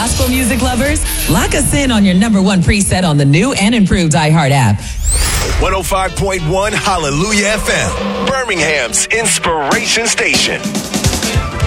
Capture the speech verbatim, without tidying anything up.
gospel music lovers, lock us in on your number one preset on the new and improved iHeart app. one oh five point one Hallelujah F M, Birmingham's inspiration station.